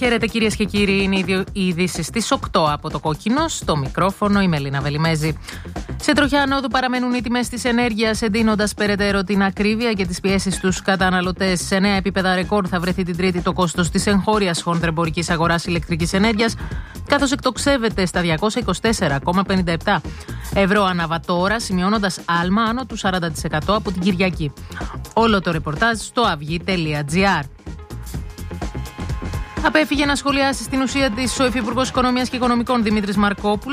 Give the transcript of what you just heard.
Χαίρετε κυρίες και κύριοι, είναι οι ειδήσεις στις 8 από το Κόκκινο. Στο μικρόφωνο η Μελίνα Βελιμέζη. Σε τροχιά ανόδου παραμένουν οι τιμές της ενέργειας, εντείνοντας περαιτέρω την ακρίβεια και τις πιέσεις στους καταναλωτές. Σε νέα επίπεδα ρεκόρ θα βρεθεί την Τρίτη το κόστος της εγχώριας χονδρεμπορικής αγοράς ηλεκτρικής ενέργειας, καθώς εκτοξεύεται στα 224,57 ευρώ αναβατόρα, σημειώνοντας άλμα άνω του 40% από την Κυριακή. Όλο το ρεπορτάζ στο avygi.gr. Απέφυγε να σχολιάσει στην ουσία της ο Υφυπουργός Οικονομίας και Οικονομικών Δημήτρης Μαρκόπουλος.